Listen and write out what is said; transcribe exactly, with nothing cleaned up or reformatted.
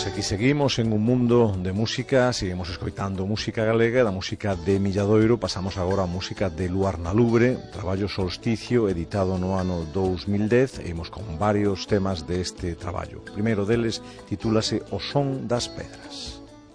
aquí seguimos en un mundo de música, seguimos escoitando música galega, da música de Milladoiro pasamos agora a música de Luar na Lubre, traballo Solsticio, editado no ano dous mil dez, e imos con varios temas deste traballo. O primeiro deles titúlase O son das pedras.